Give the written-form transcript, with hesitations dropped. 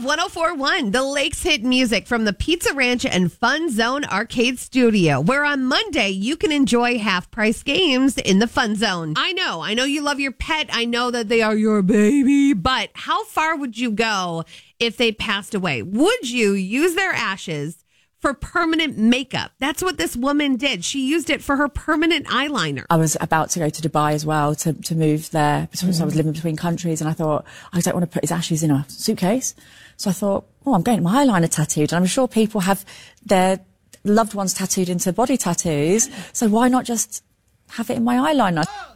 Love 104.1, the Lakes hit music from the Pizza Ranch and Fun Zone Arcade Studio, where on Monday you can enjoy half-price games in the Fun Zone. I know you love your pet. I know that they are your baby, but how far would you go if they passed away? Would you use their ashes for permanent makeup? That's what this woman did. She used it for her permanent eyeliner. I was about to go to Dubai as well to move there because I was living between countries, and I thought, I don't want to put his ashes in a suitcase. So I thought, I'm going to my eyeliner tattooed. And I'm sure people have their loved ones tattooed into body tattoos. So why not just have it in my eyeliner?